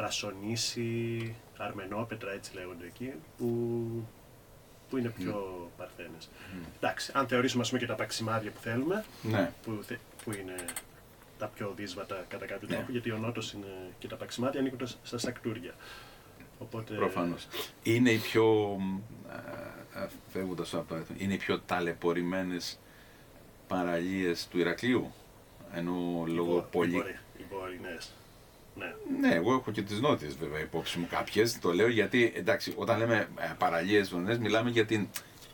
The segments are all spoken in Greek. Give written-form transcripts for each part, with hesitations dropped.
Πρασονήσι, Αρμενόπετρα, έτσι λέγονται εκεί, που είναι πιο παρθένες. Εντάξει, αν θεωρήσουμε, ας πούμε, και τα παξιμάδια που θέλουμε, Ναι. που είναι τα πιο δύσβατα κατά κάποιο τρόπο, γιατί ο Νότος είναι και τα παξιμάδια ανήκουν στα Σακτούρια. Οπότε... Προφανώς. Είναι οι πιο, φεύγοντας από το έθνο, είναι οι πιο ταλαιπωρημένες παραλίες του Ηρακλείου, ενώ λόγω πολύ... Οι βορεινές. Ναι. Ναι, εγώ έχω και τις νότιες βέβαια υπόψη μου κάποιες, το λέω γιατί, εντάξει, όταν λέμε παραλίες βορεινές, μιλάμε για την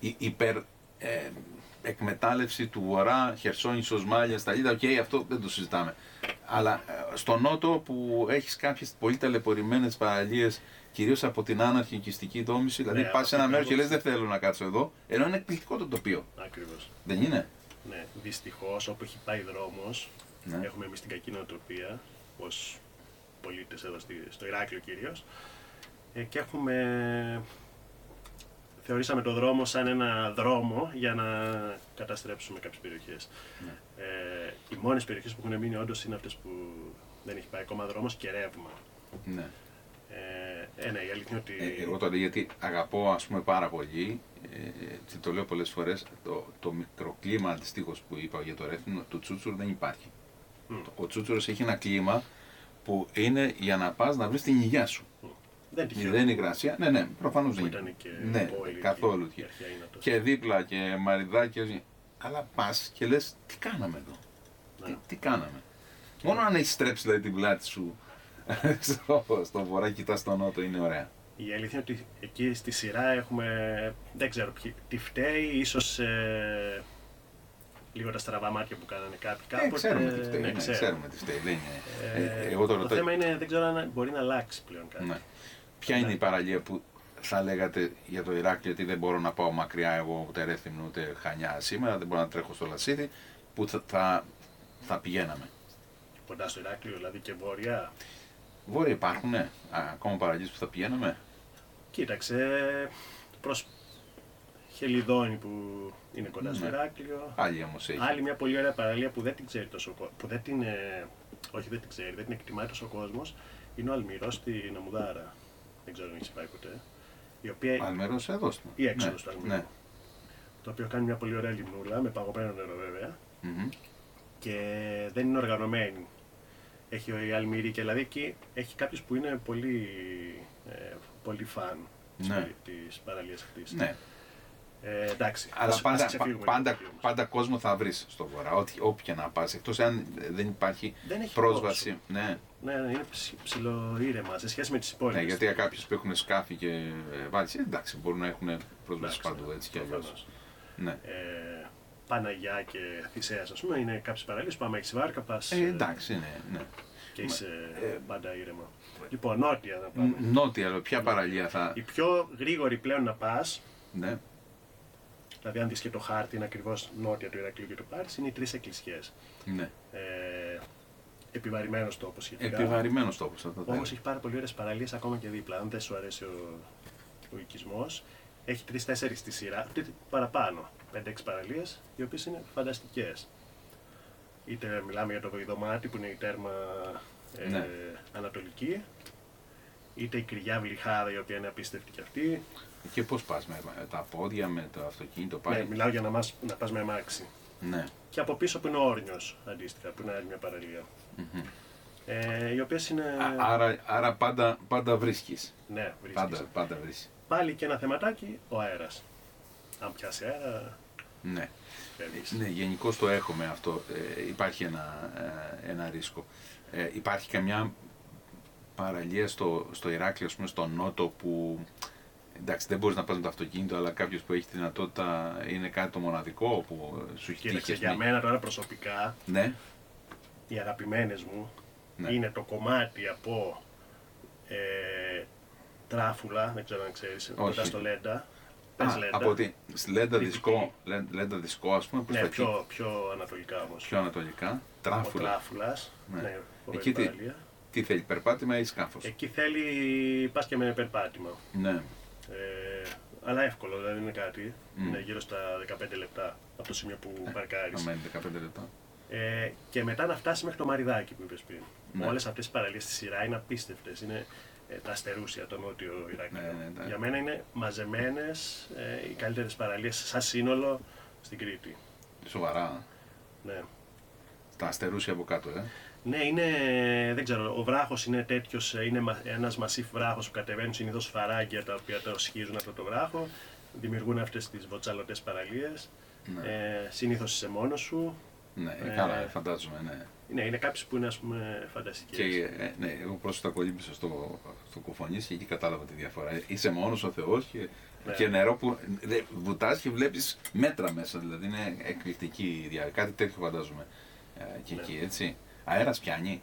εκμετάλλευση του βορρά, Χερσόνησος, Μάλια, Σταλίδα, αυτό δεν το συζητάμε. Αλλά στο νότο που έχεις κάποιες πολύ ταλαιπωρημένες παραλίες, κυρίως από την άναρχη οικιστική δόμηση, δηλαδή ναι, πας σε ένα μέρος και λες δεν θέλω να κάτσω εδώ, ενώ είναι εκπληκτικό το τοπίο. Ακριβώς. Δεν είναι? Ναι, δυστυχώς όπου έχει πάει δρόμος, ναι. Έχουμε εμείς την κακή νοοτροπία, ως πολίτες εδώ στο Ηράκλειο κυρίως, και θεωρήσαμε το δρόμο σαν ένα δρόμο για να καταστρέψουμε κάποιες περιοχές. Ναι. Οι μόνες περιοχές που έχουν μείνει όντως είναι αυτές που δεν έχει πάει ακόμα δρόμος και ρεύμα. Ναι. Ναι, η αλήθεια είναι ότι... Εγώ το λέω γιατί αγαπώ, ας πούμε, πάρα πολύ, το λέω πολλές φορές, το μικροκλίμα αντιστοίχως που είπα για το ρεύμα του Τσούτσουρ δεν υπάρχει. Ο Τσούτσουρος έχει ένα κλίμα που είναι για να πας να βρεις την υγειά σου. Δεν είναι υγρασία. Ναι, προφανώς δεν είναι. Ναι, καθόλου. Και δίπλα και μαριδάκια. Αλλά πας και λες, τι κάναμε εδώ. Ναι. Τι κάναμε. Μόνο αν έχεις στρέψει δηλαδή την πλάτη σου στο βορρά, κοιτάς στο νότο, είναι ωραία. Η αλήθεια είναι ότι εκεί στη σειρά έχουμε, δεν ξέρω τι φταίει, ίσως λίγο τα στραβά μάτια που κάνανε κάποιοι κάποτε. Ξέρουμε τι φταίει. Ξέρουμε τι φταίει. Το θέμα είναι, δεν ξέρω αν μπορεί να αλλάξει πλέον κάτι. Ναι. Ποια είναι η παραλία που θα λέγατε για το Ηράκλειο, γιατί δεν μπορώ να πάω μακριά εγώ, ούτε Ρέθυμνο ούτε Χανιά σήμερα, δεν μπορώ να τρέχω στο Λασίδι, που θα πηγαίναμε? Κοντά στο Ηράκλειο, δηλαδή και βόρεια. Βόρεια υπάρχουν, ακόμα παραλίες που θα πηγαίναμε? Κοίταξε, προς Χελιδόνη που είναι κοντά στο Ηράκλειο. Άλλη όμως έχει. Άλλη μια πολύ ωραία παραλία που δεν την ξέρει τόσο κόσμο. Που δεν την. Όχι, δεν την ξέρει, δεν την εκτιμάει τόσο ο κόσμος. Είναι ο Αλμυρός στην Αμμουδάρα. Δεν ξέρω αν έχει πάει ποτέ. Αλμυρός εδώ στο. Ή έξοδος του Αλμυρού. Ναι. Το οποίο κάνει μια πολύ ωραία λιμνούλα με παγωμένο νερό βέβαια. Και δεν είναι οργανωμένη. Έχει η Αλμυρή και δηλαδή εκεί έχει κάποιους που είναι πολύ φαν της παραλίας αυτής. Ναι. Εντάξει, αλλά πάντα κόσμο θα βρεις στο βορρά, όποια να πας, εκτός αν δεν υπάρχει πρόσβαση. Ναι, είναι ψιλοήρεμα σε σχέση με τις υπόλοιπες. Ναι, γιατί για κάποιους που έχουν σκάφη και βάλεις, εντάξει, μπορούν να έχουν πρόσβαση παντού, έτσι κι αλλιώς. Ναι. Παναγιά και Θησέας, ας πούμε, είναι κάποιες παραλίες που άμα έχεις βάρκα πας. Εντάξει, ναι. Και είσαι πάντα ήρεμα. Λοιπόν, νότια να πάμε. Νότια, αλλά ποια παραλία θα... Η πιο γρήγορη πλέον να πας, ναι. Δηλαδή αν δεις και το χάρτη είναι ακριβώς νότια του Ηρακλείου και το πάρεις, είναι οι 3 εκκλησιές. Ναι. Επιβαρημένος τόπος σχετικά. Επιβαρημένος τόπος. Όμως έχει πάρα πολύ ωραίες παραλίες ακόμα και δίπλα. Αν δεν σου αρέσει ο οικισμός, έχει 3-4 στη σειρά, παραπάνω, 5-6 παραλίες, οι οποίες είναι φανταστικές. Είτε μιλάμε για το Βοηδομάτι που είναι η τέρμα ανατολική, είτε η Κρυγιά Βλιχάδα η οποία είναι απίστευτη κι αυτή. Και πώς πας, με τα πόδια, με το αυτοκίνητο πάει? Ναι, μιλάω για να πας με αμάξι. Ναι. Και από πίσω που είναι ο Όρνιος, αντίστοιχα, που είναι άλλη μια παραλία. Οι οποίες είναι... Άρα πάντα βρίσκεις. Ναι, βρίσκεις. Πάντα βρίσκεις. Πάλι και ένα θεματάκι, ο αέρας. Αν πιάσει αέρα... Ναι. Ναι, γενικώς το έχουμε αυτό. Υπάρχει ένα ρίσκο. Υπάρχει καμιά παραλία στο Ηράκλειο, ας πούμε, στο νότο που... Εντάξει, δεν μπορείς να πας με το αυτοκίνητο, αλλά κάποιος που έχει τη δυνατότητα είναι κάτι το μοναδικό που σου έχει τύχει. Για μένα τώρα προσωπικά, ναι. Οι αγαπημένες μου είναι το κομμάτι από Τράφουλα, δεν ξέρω αν ξέρεις, κοντά στο Λέντα. Από τη Λέντα Δισκό, ας πούμε. Ναι, πιο ανατολικά όμως. Πιο ανατολικά. Τράφουλα. Ο Τράφουλας, ναι, εκεί τι θέλει, περπάτημα ή σκάφος? Εκεί θέλει, πας και με περπάτημα. Ναι. Αλλά εύκολο, δηλαδή είναι κάτι. Είναι γύρω στα 15 λεπτά από το σημείο που παρκάρεις. Αμένει 15 λεπτά. Και μετά να φτάσει μέχρι το Μαριδάκι που είπες πριν. Ναι. Όλες αυτές οι παραλίες στη σειρά είναι απίστευτες. Είναι τα Αστερούσια, το νότιο Ηράκλειο. Ναι. Για μένα είναι μαζεμένες οι καλύτερες παραλίες σαν σύνολο στην Κρήτη. Σοβαρά. Ναι. Τα Αστερούσια από κάτω, Ναι, είναι, δεν ξέρω, ο βράχος είναι τέτοιος, είναι ένας μασίφ βράχος που κατεβαίνουν συνήθως φαράγγια τα οποία το σχίζουν αυτό το βράχο, δημιουργούν αυτές τις βοτσαλωτές παραλίες, ναι. συνήθως είσαι μόνος σου. Ναι, καλά, φαντάζομαι, ναι. Ναι, είναι κάποιες που είναι, ας πούμε, φανταστικές. Και, ναι, εγώ πρόσφατα κολύμπησα στο Κουφονής και εκεί κατάλαβα τη διαφορά. Είσαι μόνος ο Θεός και νερό που βουτάς και βλέπεις μέτρα μέσα, δηλαδή είναι εκπληκτική η διάρκεια. Κάτι τέτοιο φαντάζομαι και εκεί, έτσι. Αέρας πιάνει.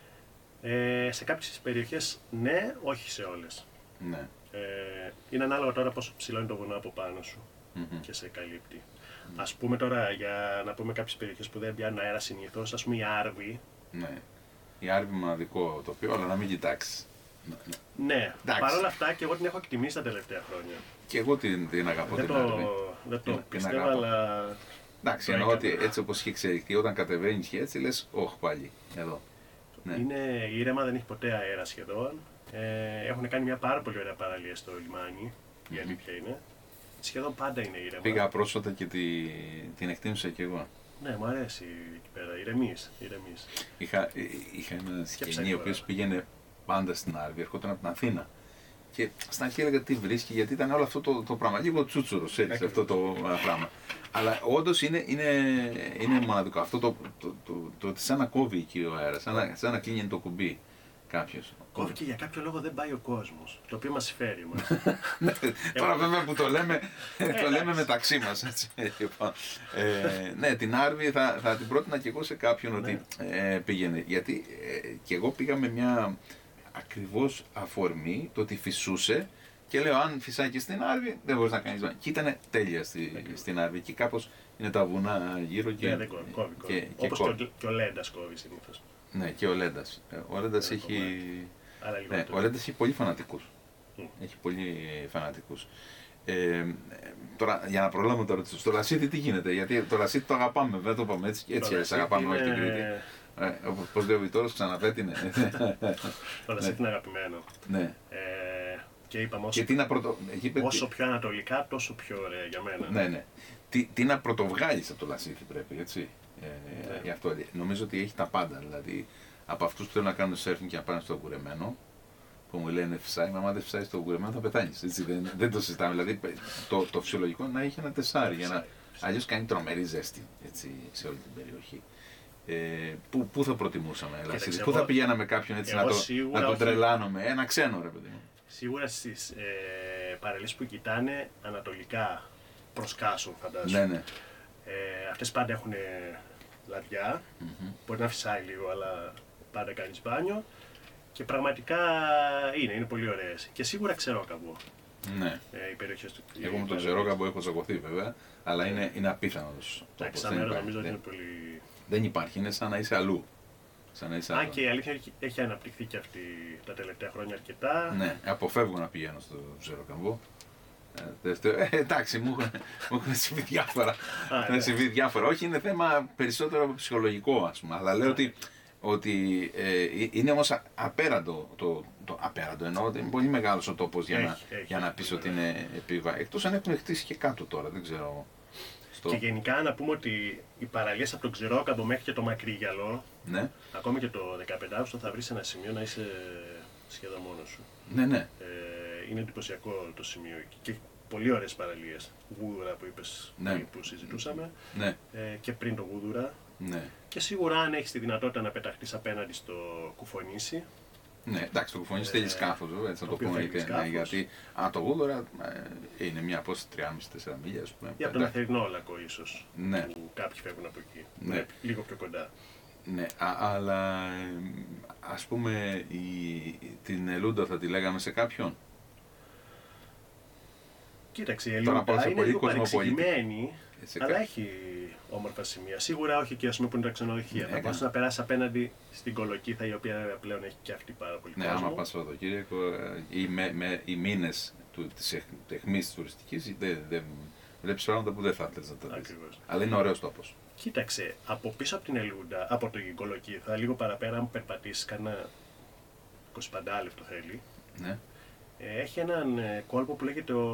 Σε κάποιες περιοχές ναι, όχι σε όλες. Ναι. Είναι ανάλογα τώρα πόσο ψηλό είναι το βουνό από πάνω σου και σε καλύπτει. Ας πούμε τώρα, για να πούμε κάποιες περιοχές που δεν πιάνουν αέρα συνήθως, ας πούμε η Άρβη. Ναι. Η Άρβη μοναδικό τοπίο, αλλά να μην κοιτάξεις. Ναι, παρόλα αυτά και εγώ την έχω εκτιμήσει τα τελευταία χρόνια. Και εγώ την αγαπώ την Άρβη. Δεν το πιστεύω, αλλά... Εντάξει, εννοώ ότι έτσι όπως είχε εξελιχθεί, όταν κατεβαίνεις και έτσι λες, όχι πάλι, εδώ. Ναι. Είναι ήρεμα, δεν έχει ποτέ αέρα σχεδόν. Έχουν κάνει μια πάρα πολύ ωραία παραλία στο λιμάνι, η αλήθεια είναι. Σχεδόν πάντα είναι ήρεμα. Πήγα πρόσφατα και την εκτίμησα κι εγώ. Ναι, μου αρέσει εκεί πέρα, ηρεμείς. Είχα ένα σκηνή ο οποίος πήγαινε πάντα στην Άρβη, ερχόταν από την Αθήνα. Και στην αρχή έλεγα τι βρίσκει, γιατί ήταν όλο αυτό το πράγμα. Λίγο τσούτσουρος έτσι, αυτό το πράγμα. Αλλά όντως είναι μοναδικό. Αυτό το ότι σαν να κόβει εκεί ο αέρας, σαν να κλείνει το κουμπί κάποιος. Κόβει και για κάποιο λόγο δεν πάει ο κόσμος. Το οποίο μας φέρει μας. Τώρα βέβαια που το λέμε μεταξύ μας. Έτσι. Ναι, την Άρβη θα την πρότεινα και εγώ σε κάποιον ότι πήγαινε. Γιατί και εγώ πήγα με μια ακριβώς αφορμή, το ότι φυσούσε και λέω αν φυσάει και στην Άρβη δεν μπορείς να κάνεις. Και ήταν τέλεια στην Άρβη και κάπως είναι τα βουνά γύρω και... Ναι, δεν κόβει. Όπως και ο Λέντας κόβει συνήθως. Ναι, και ο Λέντας. Ο Λέντας έχει πολύ φανατικούς. Έχει πολύ φανατικούς. Τώρα, για να προλάβουμε το ρωτήσω, στο Λασίθι τι γίνεται, γιατί το Λασίθι το αγαπάμε, δεν το είπαμε έτσι αγαπάμε όλοι την Κρήτη. Πώς λέει ο Βιτόρος, ξαναπέτεινε. Το Λασίθι είναι αγαπημένο. Ναι. Και είπαμε όσο πιο ανατολικά, τόσο πιο ωραία για μένα. Ναι. Τι να πρωτοβγάλεις από το Λασίθι πρέπει, έτσι. Γι' αυτό νομίζω ότι έχει τα πάντα. Δηλαδή, από αυτούς που θέλουν να κάνουν σέρφινγκ και να πάνε στο κουρεμένο, που μου λένε φυσάει, μα δεν φυσάει στο κουρεμένο θα πεθάνεις. Δεν το συζητάμε. Δηλαδή, το φυσιολογικό να έχει ένα τεσάρι, αλλιώς κάνει τρομερή ζέστη έτσι, σε όλη την περιοχή. Πού θα προτιμούσαμε, Λασίθι, πού θα πηγαίναμε κάποιον έτσι να τον τρελάνουμε, ένα ξένο ρε παιδί μου. Σίγουρα στις παραλίες που κοιτάνε ανατολικά προς Κάσο, φαντάζομαι. Ναι. Αυτές πάντα έχουν λαδιά, μπορεί να φυσάει λίγο, αλλά πάντα κάνεις μπάνιο και πραγματικά είναι πολύ ωραίες. Και σίγουρα Ξερόκαμπο. Ναι. Οι περιοχές του. Εγώ με τον Ξερόκαμπο έχω τσακωθεί βέβαια, αλλά είναι απίθανος. Νομίζω ότι είναι πολύ... Δεν υπάρχει, είναι σαν να είσαι αλλού. Αν και η αλήθεια έχει αναπτυχθεί και αυτή τα τελευταία χρόνια αρκετά. Ναι, αποφεύγω να πηγαίνω στο Ξερόκαμπο. Εντάξει, μου έχουν συμβεί διάφορα. Όχι, είναι θέμα περισσότερο ψυχολογικό, ας πούμε. Αλλά λέω ότι είναι όμως απέραντο απέραντο, εννοώ ότι είναι πολύ μεγάλος ο τόπος για να πεις ότι είναι επίγουα. Εκτός αν έχουν χτίσει και κάτω τώρα, δεν ξέρω. Και γενικά να πούμε ότι οι παραλίες από τον Ξερόκαμπο μέχρι και το Μακρύγιαλο, ακόμη και το 15 Αύγουστο θα βρεις ένα σημείο να είσαι σχεδόν μόνος σου. Ναι. Είναι εντυπωσιακό το σημείο εκεί. Και πολύ ωραίες παραλίες. Γούδουρα που είπες, που συζητούσαμε. Ναι. Και πριν το Γούδουρα. Ναι. Και σίγουρα αν έχεις τη δυνατότητα να πεταχτείς απέναντι στο Κουφονήσι. Ναι, εντάξει, το Κουφονήσι θέλει σκάφος, έτσι να το πούμε. Γιατί το Γούδουρα είναι μια απόσταση 3,5-4 μίλια, ας πούμε. Ή από τον Αθερινό Λακκό, ίσως. Ναι. Που κάποιοι φεύγουν από εκεί. Ναι. Λίγο πιο κοντά. Ναι, αλλά ας πούμε την Ελούντα θα τη λέγαμε σε κάποιον. Κοίταξε, η Ελούντα είναι λίγο παρεξηγημένη, αλλά έχει όμορφα σημεία. Σίγουρα όχι και που είναι τα ξενοδοχεία. Θα μπορείς να περάσεις απέναντι στην Κολοκύθα, η οποία πλέον έχει και αυτή πάρα πολύ κόσμο. Ναι, άμα πας Σαββατοκύριακο οι μήνες της αιχμής της τουριστικής, βλέπεις πράγματα που δεν θα ήθελες να τα δεις. Αλλά είναι ωραίος τόπος. Κοίταξε, από πίσω από την Ελούντα, από το Κολοκύθα, λίγο παραπέρα, αν περπατήσεις κανένα 25 λεπτό θέλει, Ναι. έχει έναν κόλπο που λέγεται